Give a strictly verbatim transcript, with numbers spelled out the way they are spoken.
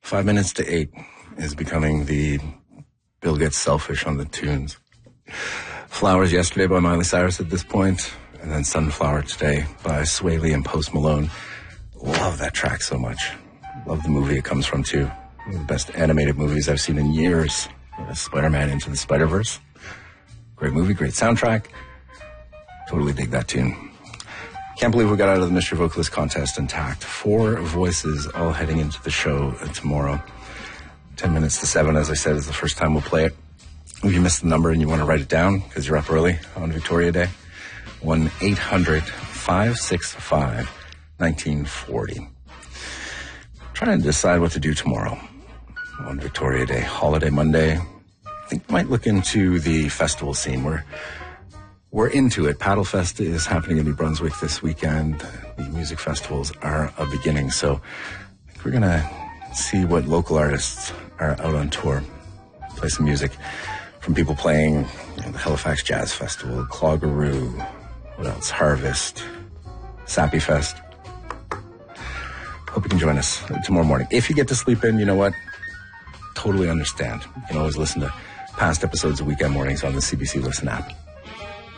Five minutes to eight is becoming the Bill Gets Selfish on the tunes. Flowers yesterday by Miley Cyrus at this point, and then Sunflower today by Sway Lee and Post Malone. Love that track so much. Love the movie it comes from too. One of the best animated movies I've seen in years. Spider-Man Into the Spider-Verse. Great movie, great soundtrack. Totally dig that tune. Can't believe we got out of the Mystery Vocalist contest intact. Four voices all heading into the show tomorrow. Ten minutes to seven, as I said, is the first time we'll play it. If you missed the number and you want to write it down because you're up early on Victoria Day, one eight hundred five six five nineteen forty. Trying to decide what to do tomorrow on Victoria Day, holiday Monday. I think we might look into the festival scene. We're We're into it. Paddle Fest is happening in New Brunswick this weekend. The music festivals are a beginning, so I think we're going to see what local artists are out on tour. Play some music from people playing, you know, the Halifax Jazz Festival, Cloggeroo, what else? Harvest, Sappy Fest. Hope you can join us tomorrow morning. If you get to sleep in, you know what? Totally understand. You can always listen to past episodes of Weekend Mornings on the C B C Listen app.